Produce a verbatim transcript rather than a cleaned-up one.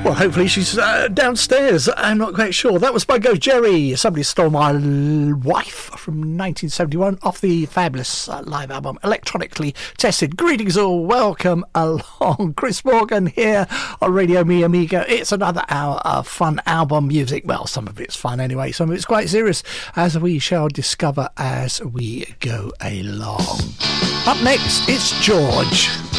Well, hopefully she's uh, downstairs. I'm not quite sure. That was by Go Jerry. Somebody Stole My L- Wife from nineteen seventy-one off the fabulous uh, live album Electronically Tested. Greetings all. Welcome along. Chris Morgan here on Radio Mi Amiga. It's another hour of fun album music. Well, some of it's fun anyway. Some of it's quite serious, as we shall discover as we go along. Up next, it's George.